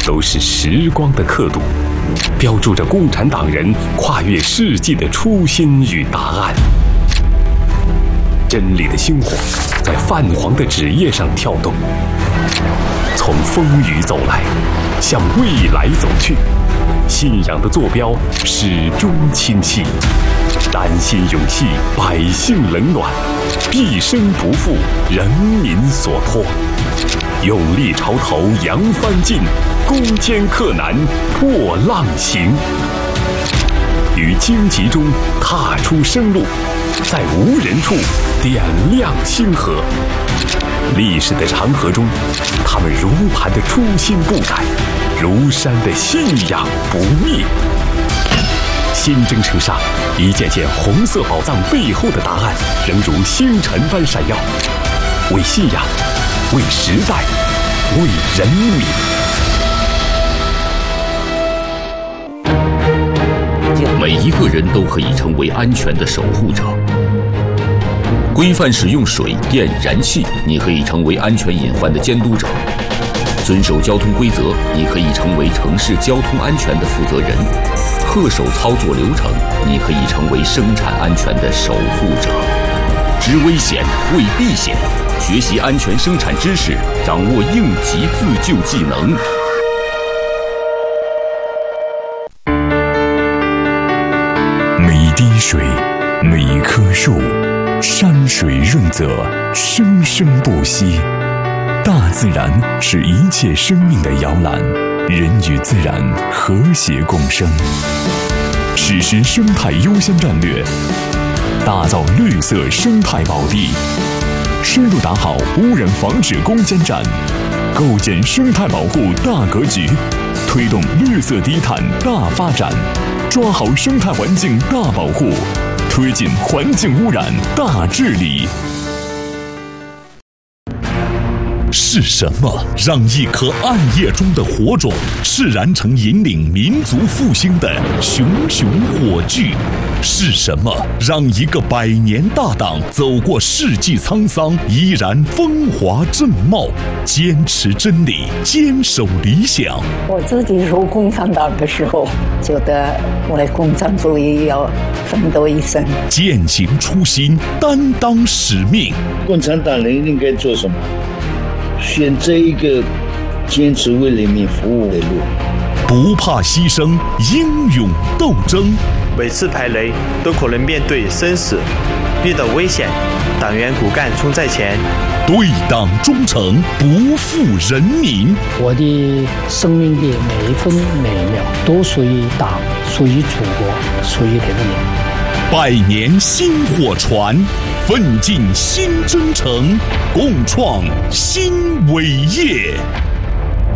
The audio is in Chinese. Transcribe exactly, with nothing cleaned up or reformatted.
都是时光的刻度，标注着共产党人跨越世纪的初心与答案。真理的星火在泛黄的纸页上跳动，从风雨走来，向未来走去。信仰的坐标始终清晰，丹心永系百姓冷暖，毕生不负人民所托。勇立潮头扬帆进，攻坚克难破浪行。于荆棘中踏出生路，在无人处点亮星河。历史的长河中，他们如磐的初心不改，如山的信仰不灭。新征程上，一件件红色宝藏背后的答案，仍如星辰般闪耀。为信仰，为时代，为人民。 每一个人都可以成为安全的守护者。规范使用水电燃气，你可以成为安全隐患的监督者；遵守交通规则，你可以成为城市交通安全的负责人；恪守操作流程，你可以成为生产安全的守护者。知危险，为避险，学习安全生产知识，掌握应急自救技能。 每一滴水，每一棵树，山水润泽，生生不息。大自然是一切生命的摇篮，人与自然和谐共生。实施生态优先战略，打造绿色生态宝地，深入打好污染防治攻坚战，构建生态保护大格局，推动绿色低碳大发展，抓好生态环境大保护，推进环境污染大治理。 是什么让一颗暗夜中的火种释燃成引领民族复兴的熊熊火炬？是什么让一个百年大党走过世纪沧桑，依然风华正茂？坚持真理，坚守理想。 我自己入共产党的时候，觉得为共产主义要奋斗一生， 践行初心，担当使命。 共产党人应该做什么？选择一个坚持为人民服务的路， 不怕牺牲，英勇斗争。 每次排雷都可能面对生死，遇到危险，党员骨干冲在前， 对党忠诚，不负人民。 我的生命的每一分每一秒都属于党，属于祖国，属于人民。 百年薪火传，奋进新征程，共创新伟业。